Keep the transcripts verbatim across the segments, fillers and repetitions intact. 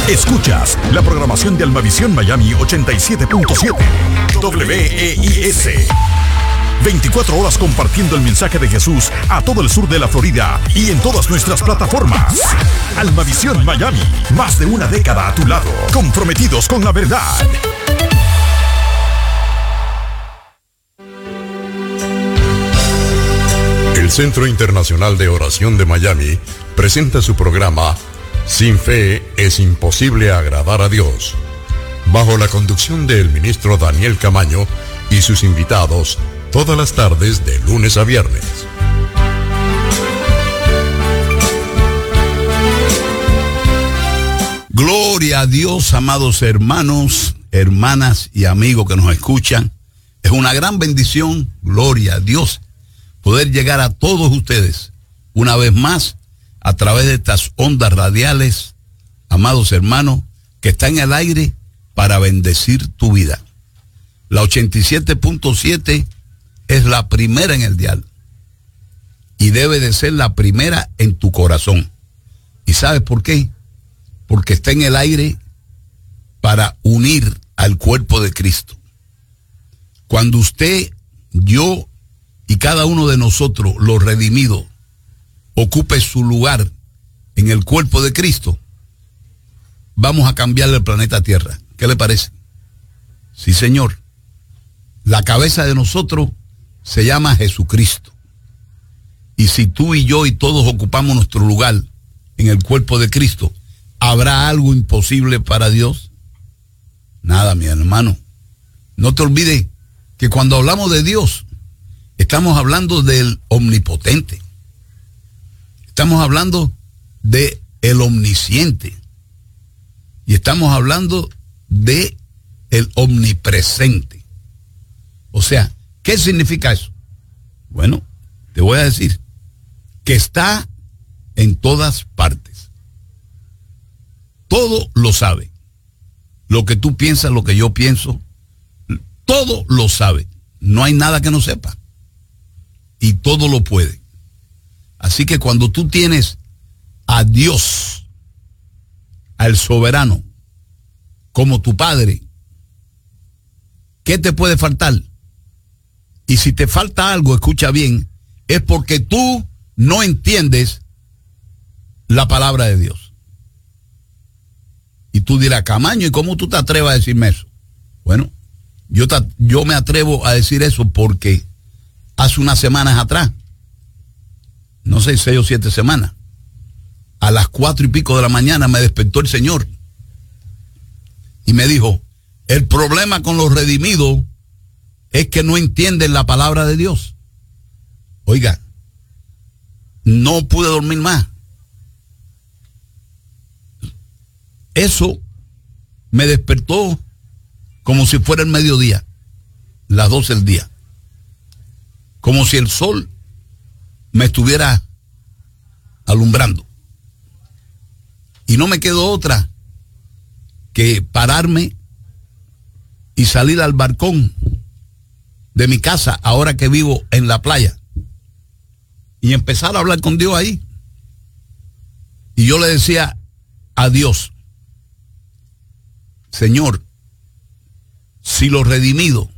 Escuchas la programación de Almavisión Miami ochenta y siete punto siete. W E I S. veinticuatro horas compartiendo el mensaje de Jesús a todo el sur de la Florida y en todas nuestras plataformas. Almavisión Miami, más de una década a tu lado, comprometidos con la verdad. El Centro Internacional de Oración de Miami presenta su programa Sin Fe es imposible agradar a Dios, bajo la conducción del ministro Daniel Camaño y sus invitados, todas las tardes de lunes a viernes. Gloria a Dios, amados hermanos, hermanas y amigos que nos escuchan. Es una gran bendición, gloria a Dios, poder llegar a todos ustedes una vez más a través de estas ondas radiales, amados hermanos, que están en el aire para bendecir tu vida. La ochenta y siete punto siete es la primera en el dial y debe de ser la primera en tu corazón. ¿Y sabes por qué? Porque está en el aire para unir al cuerpo de Cristo. Cuando usted, yo y cada uno de nosotros, los redimidos, ocupe su lugar en el cuerpo de Cristo, vamos a cambiarle el planeta Tierra. ¿Qué le parece? Sí, señor. La cabeza de nosotros se llama Jesucristo. Y si tú y yo y todos ocupamos nuestro lugar en el cuerpo de Cristo, ¿habrá algo imposible para Dios? Nada, mi hermano. No te olvides que cuando hablamos de Dios, estamos hablando del omnipotente. Estamos hablando de el omnisciente. Y estamos hablando de el omnipresente. O sea, ¿qué significa eso? Bueno, te voy a decir que está en todas partes. Todo lo sabe. Lo que tú piensas, lo que yo pienso, todo lo sabe. No hay nada que no sepa. Y todo lo puede. Así que cuando tú tienes a Dios, al soberano, como tu Padre, ¿qué te puede faltar? Y si te falta algo, escucha bien, es porque tú no entiendes la palabra de Dios. Y tú dirás, Camaño, ¿y cómo tú te atreves a decirme eso? Bueno, yo, te, yo me atrevo a decir eso porque hace unas semanas atrás, no sé, seis o siete semanas, a las cuatro y pico de la mañana me despertó el Señor y me dijo, el problema con los redimidos es que no entienden la palabra de Dios. Oiga, no pude dormir más. Eso me despertó como si fuera el mediodía, las doce del día. Como si el sol me estuviera alumbrando. Y no me quedó otra que pararme y salir al balcón de mi casa, ahora que vivo en la playa, y empezar a hablar con Dios ahí. Y yo le decía a Dios, Señor, si los redimidos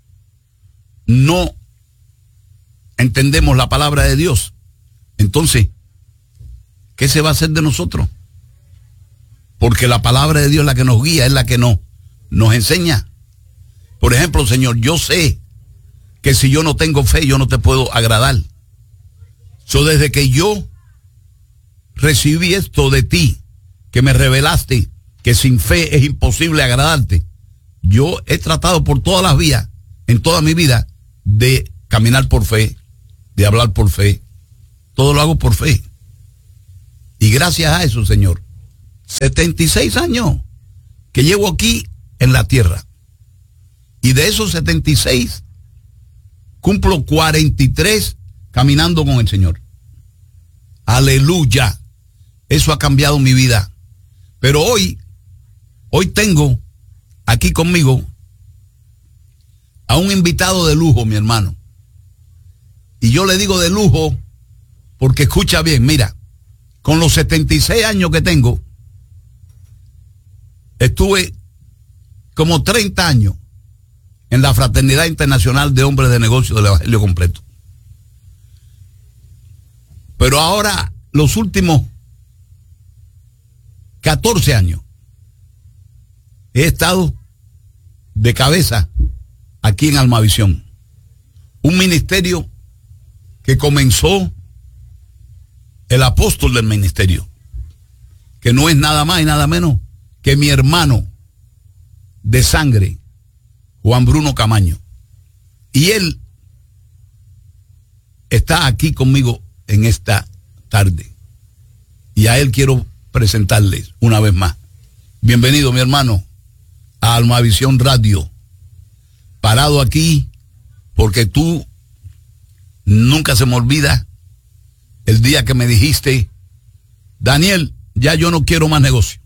no entendemos la palabra de Dios, entonces, ¿qué se va a hacer de nosotros? Porque la palabra de Dios es la que nos guía, es la que nos, nos enseña. Por ejemplo, Señor, yo sé que si yo no tengo fe, yo no te puedo agradar. So, desde que yo recibí esto de ti, que me revelaste que sin fe es imposible agradarte, yo he tratado por todas las vías, en toda mi vida, de caminar por fe, de hablar por fe. Todo lo hago por fe. Y gracias a eso, Señor, setenta y seis años que llevo aquí en la tierra. Y de esos setenta y seis, cumplo cuarenta y tres caminando con el Señor. Aleluya. Eso ha cambiado mi vida. Pero hoy, hoy tengo aquí conmigo a un invitado de lujo, mi hermano. Y yo le digo de lujo porque escucha bien, mira, con los setenta y seis años que tengo, estuve como treinta años en la Fraternidad Internacional de Hombres de Negocios del Evangelio Completo. Pero ahora, los últimos catorce años, he estado de cabeza aquí en Almavisión. Un ministerio que comenzó el apóstol del ministerio, que no es nada más y nada menos que mi hermano de sangre, Juan Bruno Camaño. Y él está aquí conmigo en esta tarde. Y a él quiero presentarles una vez más. Bienvenido, mi hermano, a Almavisión Radio. Parado aquí porque tú nunca se me olvida el día que me dijiste: Daniel, ya yo no quiero más negocio.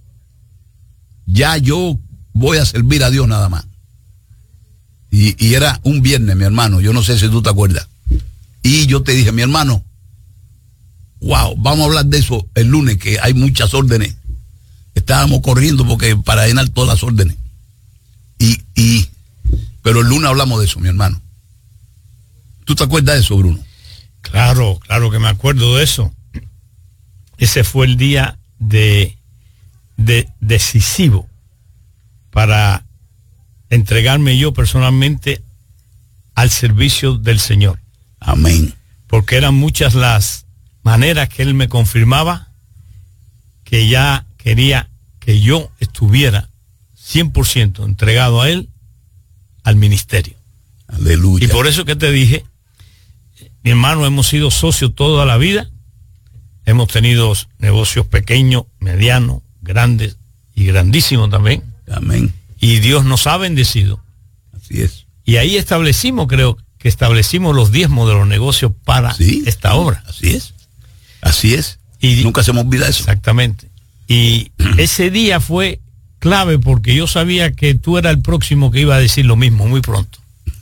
Ya yo voy a servir a Dios nada más. Y, y era un viernes, mi hermano, yo no sé si tú te acuerdas. Y yo te dije: mi hermano, wow, vamos a hablar de eso el lunes, que hay muchas órdenes. Estábamos corriendo porque para llenar todas las órdenes. Y, y, pero el lunes hablamos de eso, mi hermano. ¿Tú te acuerdas de eso, Bruno? Claro, claro que me acuerdo de eso. Ese fue el día de, de decisivo para entregarme yo personalmente al servicio del Señor. Amén. Porque eran muchas las maneras que Él me confirmaba que ya quería que yo estuviera cien por ciento entregado a Él, al ministerio. Aleluya. Y por eso que te dije, mi hermano, hemos sido socios toda la vida. Hemos tenido negocios pequeños, medianos, grandes y grandísimos también. Amén. Y Dios nos ha bendecido. Así es. Y ahí establecimos, creo que establecimos los diezmos de los negocios para sí, esta obra. Así es. Así es. Y nunca se me olvida eso. Exactamente. Y ese día fue clave porque yo sabía que tú eras el próximo que iba a decir lo mismo muy pronto.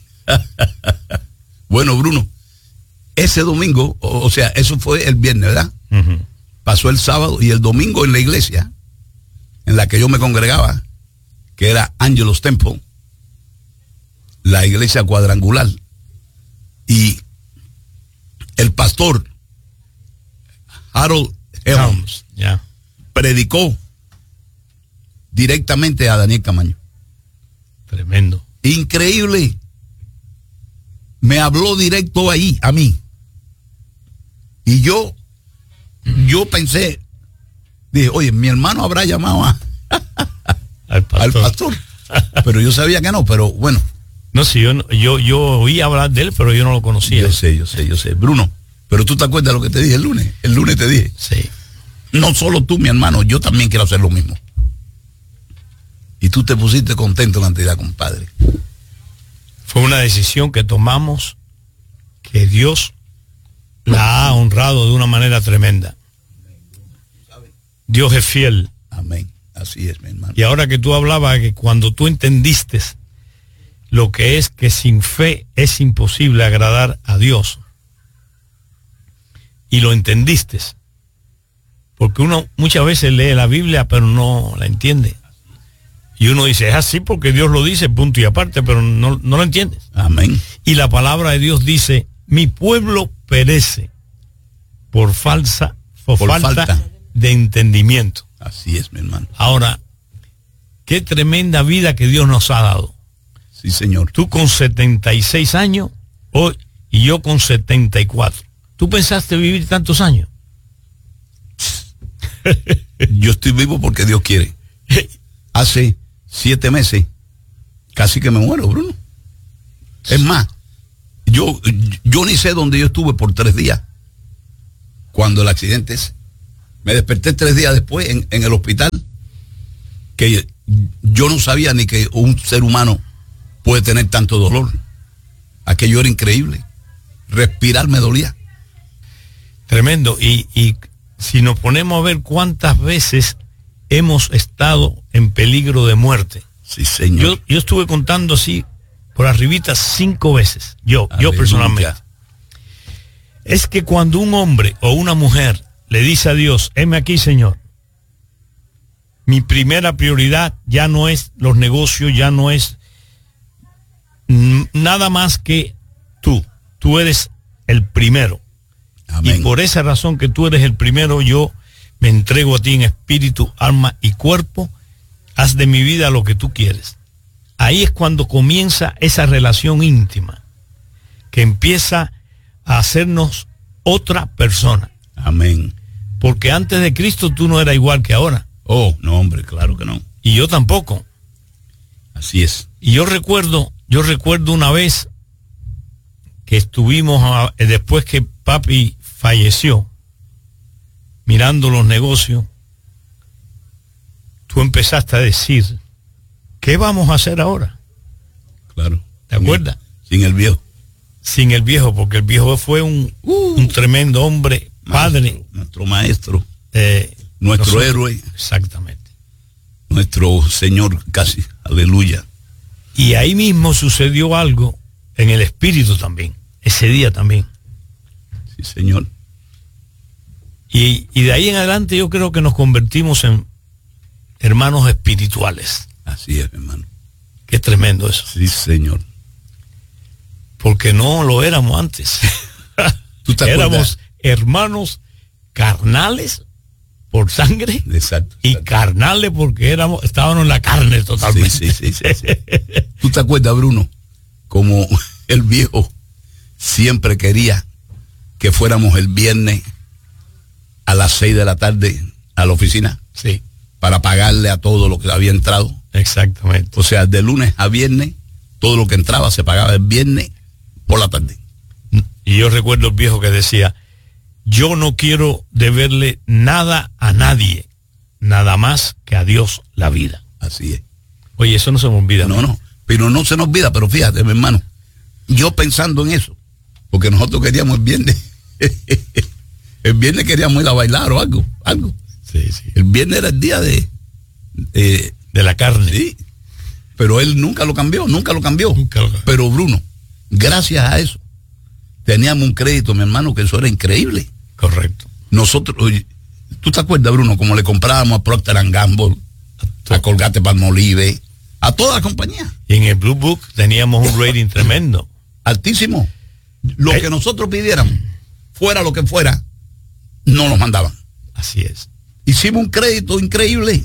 Bueno, Bruno, ese domingo, o, o sea, eso fue el viernes, ¿verdad? Uh-huh. Pasó el sábado y el domingo en la iglesia en la que yo me congregaba, que era Angelos Temple, la iglesia cuadrangular, y el pastor Harold Helms yeah. predicó directamente a Daniel Camaño. Tremendo. Increíble. Me habló directo ahí, a mí. Y yo, yo pensé, dije, oye, mi hermano habrá llamado a, al pastor. al pastor. Pero yo sabía que no, pero bueno. No, sí, yo, yo, yo oí hablar de él, pero yo no lo conocía. Yo sé, yo sé, yo sé. Bruno, pero tú te acuerdas de lo que te dije el lunes. El lunes te dije. Sí. No solo tú, mi hermano, yo también quiero hacer lo mismo. Y tú te pusiste contento en cantidad, compadre. Fue una decisión que tomamos que Dios la ha honrado de una manera tremenda. Dios es fiel. Amén. Así es, mi hermano. Y ahora que tú hablabas que cuando tú entendiste lo que es que sin fe es imposible agradar a Dios, y lo entendiste, porque uno muchas veces lee la Biblia pero no la entiende. Y uno dice, es así porque Dios lo dice, punto y aparte, pero no, no lo entiendes. Amén. Y la palabra de Dios dice, mi pueblo perece por falsa, por, por falta, falta de entendimiento. Así es, mi hermano. Ahora, qué tremenda vida que Dios nos ha dado. Sí, señor. Tú con setenta y seis años hoy, y yo con setenta y cuatro. ¿Tú pensaste vivir tantos años? Yo estoy vivo porque Dios quiere. Hace siete meses casi que me muero, Bruno. Es más, yo, yo ni sé dónde yo estuve por tres días cuando el accidente es. Me desperté tres días después en, en el hospital, que yo no sabía ni que un ser humano puede tener tanto dolor. Aquello era increíble. Respirar me dolía. Tremendo. Y, y si nos ponemos a ver cuántas veces hemos estado en peligro de muerte. Sí, señor. Yo, yo estuve contando así por arribita cinco veces. Yo, Aleluya. yo personalmente. Es que cuando un hombre o una mujer le dice a Dios, heme aquí, Señor, Mi primera prioridad ya no es los negocios, ya no es nada más que tú. Tú eres el primero. Amén. Y por esa razón que tú eres el primero, yo me entrego a ti en espíritu, alma y cuerpo. Haz de mi vida lo que tú quieres. Ahí es cuando comienza esa relación íntima, que empieza a hacernos otra persona. Amén. Porque antes de Cristo tú no eras igual que ahora. Oh, no, hombre, claro que no. Y yo tampoco. Así es. Y yo recuerdo, yo recuerdo una vez que estuvimos, a, después que papi falleció, mirando los negocios, tú empezaste a decir, ¿qué vamos a hacer ahora? Claro. ¿Te acuerdas? Sin el viejo. Sin el viejo, porque el viejo fue un, uh, un tremendo hombre, padre. Maestro, nuestro maestro. Eh, nuestro nosotros, héroe. Exactamente. Nuestro Señor casi. Aleluya. Y ahí mismo sucedió algo en el espíritu también. Ese día también. Sí, Señor. Y, y de ahí en adelante yo creo que nos convertimos en hermanos espirituales. Así es, hermano. Qué tremendo eso. Sí, Señor. Porque no lo éramos antes. ¿Tú te éramos hermanos carnales por sangre. Exacto, exacto. Y carnales porque éramos, estábamos en la carne totalmente. Sí, sí, sí, sí, sí. ¿Tú te acuerdas, Bruno? Como el viejo siempre quería que fuéramos el viernes a las seis de la tarde a la oficina. Sí. Para pagarle a todo lo que había entrado. Exactamente. O sea, de lunes a viernes, todo lo que entraba se pagaba el viernes por la tarde. Y yo recuerdo el viejo que decía, yo no quiero deberle nada a nadie, nada más que a Dios la vida. Así es. Oye, eso no se me olvida. No, no, pero no se nos olvida, pero fíjate, mi hermano, yo pensando en eso, porque nosotros queríamos el viernes, el viernes queríamos ir a bailar o algo, algo. Sí, sí. El viernes era el día de... Eh, de la carne. Sí, pero él nunca lo cambió, nunca lo cambió. Nunca lo cambió. Pero Bruno, gracias a eso, teníamos un crédito, mi hermano, que eso era increíble. Correcto. Nosotros, oye, ¿tú te acuerdas, Bruno, como le comprábamos a Procter and Gamble, a, a Colgate Palmolive, a toda la compañía? Y en el Blue Book teníamos un rating tremendo. Altísimo. Lo eh. que nosotros pidiéramos, fuera lo que fuera, no nos mandaban. Así es. Hicimos un crédito increíble.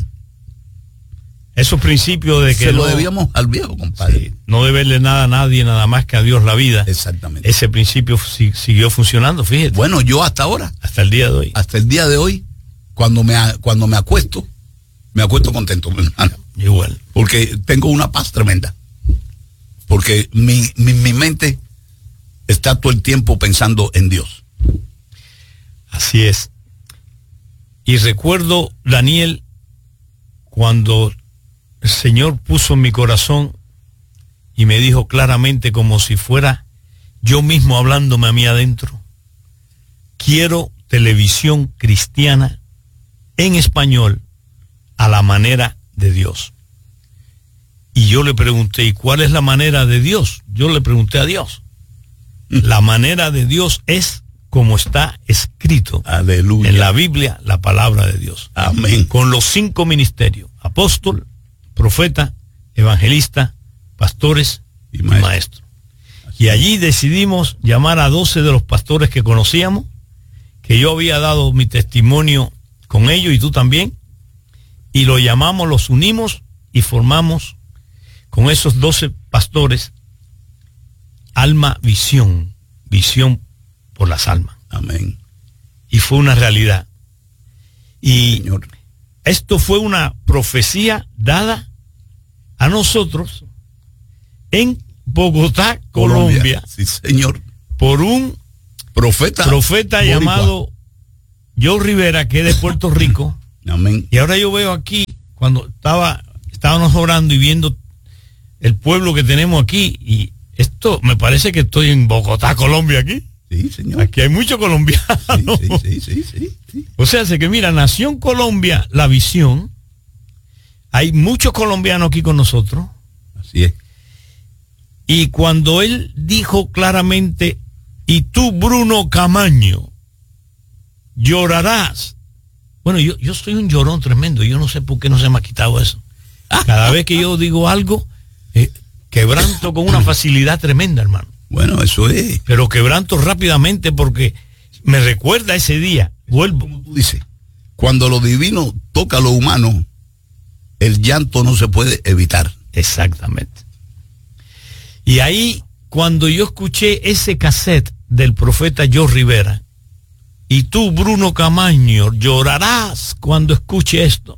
Esos principios de que se lo no, debíamos al viejo, compadre. Sí, no deberle nada a nadie, nada más que a Dios la vida. Exactamente. Ese principio si, siguió funcionando, fíjate. Bueno, yo hasta ahora. Hasta el día de hoy. Hasta el día de hoy, cuando me, cuando me acuesto, me acuesto contento, mi hermano. Igual. Porque tengo una paz tremenda. Porque mi, mi, mi mente está todo el tiempo pensando en Dios. Así es. Y recuerdo, Daniel, cuando el Señor puso en mi corazón y me dijo claramente, como si fuera yo mismo hablándome a mí adentro, quiero televisión cristiana en español a la manera de Dios. Y yo le pregunté, ¿y cuál es la manera de Dios? Yo le pregunté a Dios. La manera de Dios es como está escrito. Aleluya. En la Biblia, la palabra de Dios. Amén. Con los cinco ministerios: apóstol, profeta, evangelista, pastores y maestro. maestro. Y allí decidimos llamar a doce de los pastores que conocíamos, que yo había dado mi testimonio con ellos y tú también, y lo llamamos, los unimos y formamos con esos doce pastores Alma Visión, visión por las almas. Amén. Y fue una realidad. Y Señor, esto fue una profecía dada a nosotros en Bogotá, Colombia, Colombia. Sí, señor. Por un profeta, profeta boricua. Llamado Joe Rivera, que es de Puerto Rico. Amén. Y ahora yo veo aquí, cuando estaba, estábamos orando y viendo el pueblo que tenemos aquí, y esto me parece que estoy en Bogotá, Colombia, aquí. Sí, señor. Aquí hay muchos colombianos. Sí, sí, sí, sí, sí, sí. O sea, sé que mira, nació en Colombia la visión. Hay muchos colombianos aquí con nosotros. Así es. Y cuando él dijo claramente, y tú, Bruno Camaño, llorarás Bueno, yo, yo soy un llorón tremendo, yo no sé por qué no se me ha quitado eso. Cada vez que yo digo algo, eh, quebranto con una facilidad tremenda, hermano. Bueno, eso es. Pero quebranto rápidamente porque me recuerda ese día. Vuelvo. Como tú dices, cuando lo divino toca lo humano, el llanto no se puede evitar. Exactamente. Y ahí, cuando yo escuché ese cassette del profeta Joe Rivera, y tú, Bruno Camaño, llorarás cuando escuche esto.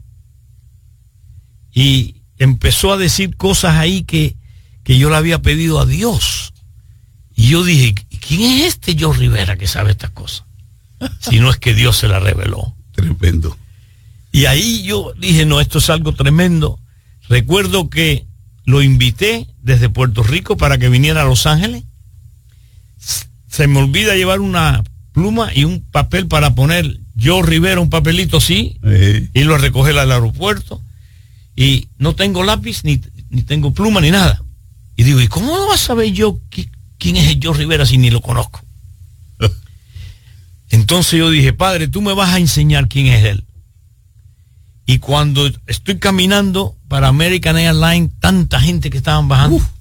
Y empezó a decir cosas ahí que, que yo le había pedido a Dios. Y yo dije, ¿quién es este Joe Rivera que sabe estas cosas? Si no es que Dios se la reveló. Tremendo. Y ahí yo dije, no, esto es algo tremendo. Recuerdo que lo invité desde Puerto Rico para que viniera a Los Ángeles. Se me olvida llevar una pluma y un papel para poner Joe Rivera, un papelito así, Eh. y lo recoger al aeropuerto. Y no tengo lápiz, ni, ni tengo pluma, ni nada. Y digo, ¿y cómo lo vas a saber yo qui- quién es el Joe Rivera si ni lo conozco? Entonces yo dije, Padre, tú me vas a enseñar quién es él. Y cuando estoy caminando para American Airlines, tanta gente que estaban bajando, Uf.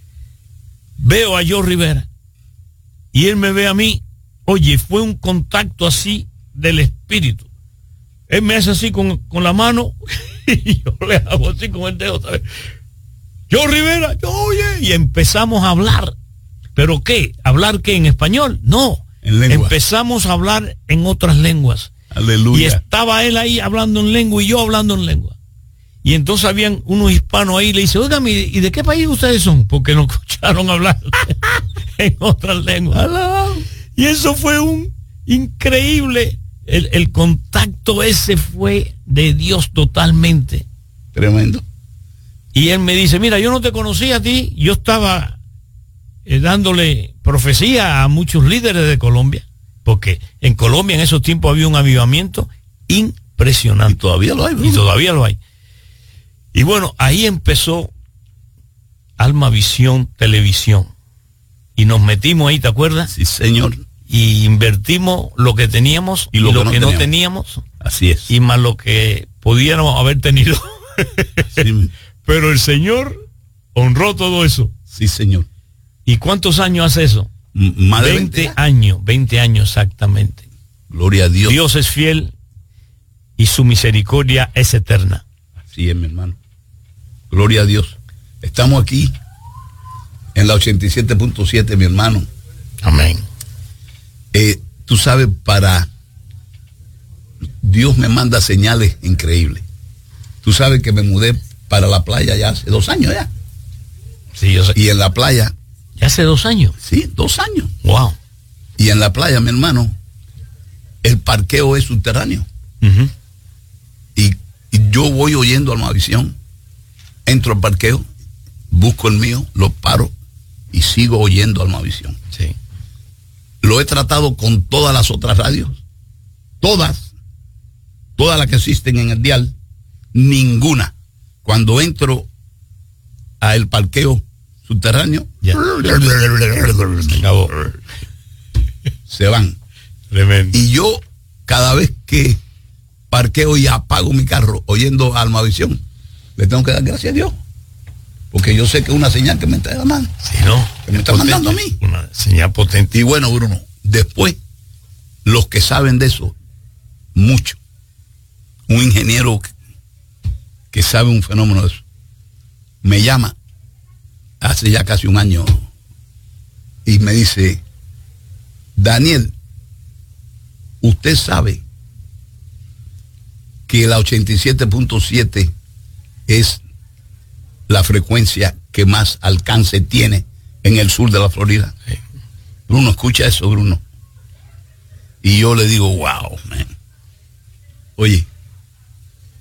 veo a Joe Rivera y él me ve a mí. Oye, fue un contacto así del espíritu. Él me hace así con, con la mano y yo le hago así con el dedo, ¿sabes? Joe Rivera, yo, oye, y empezamos a hablar. ¿Pero qué? ¿Hablar qué? ¿En español? No. En lengua. Empezamos a hablar en otras lenguas. Aleluya. Y estaba él ahí hablando en lengua y yo hablando en lengua. Y entonces habían unos hispanos ahí y le dice, oigan, ¿y de qué país ustedes son? Porque nos escucharon hablar en otras lenguas. Y eso fue un increíble, el, el contacto ese fue de Dios totalmente. Tremendo. Y él me dice, mira, yo no te conocía a ti, yo estaba eh, dándole profecía a muchos líderes de Colombia, porque en Colombia en esos tiempos había un avivamiento impresionante. Y todavía lo hay, ¿verdad? Y todavía lo hay. Y bueno, ahí empezó Alma Visión Televisión. Y nos metimos ahí, ¿te acuerdas? Sí, señor. Y invertimos lo que teníamos y lo, y lo que, que no, teníamos. no teníamos. Así es. Y más lo que pudiéramos haber tenido. Sí. Pero el Señor honró todo eso. Sí, señor. ¿Y cuántos años hace eso? M- más de veinte años, veinte años exactamente. Gloria a Dios. Dios es fiel y su misericordia es eterna. Así es, mi hermano. Gloria a Dios. Estamos aquí en la ochenta y siete punto siete, mi hermano. Amén. Eh, tú sabes, para Dios me manda señales increíbles. Tú sabes que me mudé para la playa ya hace dos años ya. Sí, yo sé. Y en la playa. ¿Ya hace dos años? Sí, dos años. Wow. Y en la playa, mi hermano, el parqueo es subterráneo. Uh-huh. Y, y yo voy oyendo Almavisión, entro al parqueo, busco el mío, lo paro y sigo oyendo Almavisión. Sí. Lo he tratado con todas las otras radios, todas, todas las que existen en el dial, ninguna. Cuando entro a el parqueo subterráneo, Ya. Se acabó. se van. Tremendo. Y yo, cada vez que parqueo y apago mi carro oyendo Almavisión, le tengo que dar gracias a Dios. Porque yo sé que es una señal que me está dando. Sí, ¿no? Que me está Potente. mandando a mí. Una señal potente. Y bueno, Bruno, después, los que saben de eso, mucho. Un ingeniero que, que sabe un fenómeno de eso, me llama hace ya casi un año y me dice, Daniel, usted sabe que la ochenta y siete punto siete es la frecuencia que más alcance tiene en el sur de la Florida. Sí. Bruno, escucha eso, Bruno. Y yo le digo, wow, man. Oye,